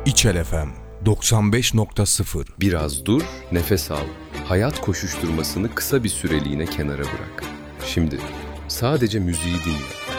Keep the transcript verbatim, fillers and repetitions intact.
İçel F M doksan beş nokta sıfır. Biraz dur, nefes al. Hayat koşuşturmasını kısa bir süreliğine kenara bırak. Şimdi sadece müziği dinle.